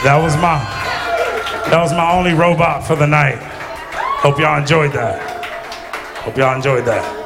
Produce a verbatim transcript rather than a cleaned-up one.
That was my, that was my only robot for the night. Hope y'all enjoyed that. Hope y'all enjoyed that.